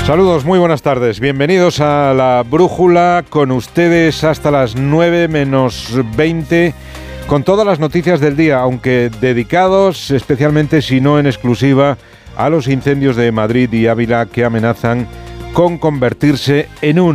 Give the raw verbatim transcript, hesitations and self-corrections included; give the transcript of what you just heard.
Saludos, muy buenas tardes. Bienvenidos a La Brújula, con ustedes hasta las nueve menos veinte, con todas las noticias del día, aunque dedicados especialmente, si no en exclusiva, a los incendios de Madrid y Ávila que amenazan con convertirse en un